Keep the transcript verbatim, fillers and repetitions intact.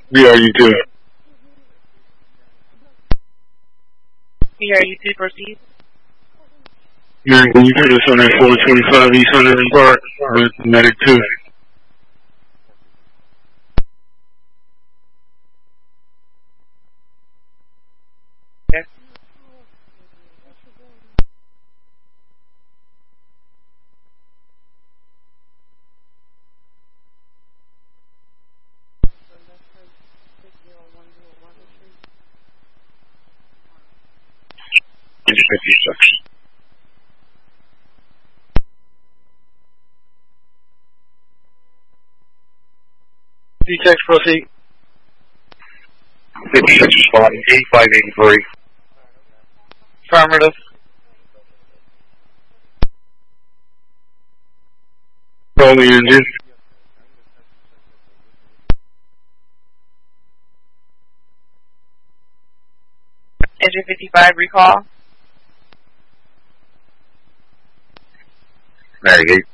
Yeah, you do. Yeah, you do proceed. Yeah, can you put us on that four twenty-five East Hundred Park with Medic two? Okay. fifty-six. D-Tex, proceed. fifty-six responding, eighty-five eighty-three. Affirmative. Call the engine. Engine fifty-five, recall. Medic eight.